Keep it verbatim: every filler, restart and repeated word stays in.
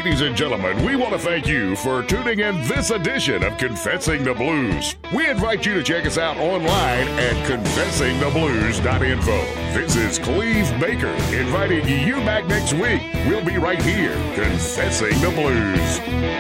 Ladies and gentlemen, we want to thank you for tuning in this edition of Confessing the Blues. We invite you to check us out online at confessing the blues dot info. This is Cleve Baker inviting you back next week. We'll be right here, Confessing the Blues.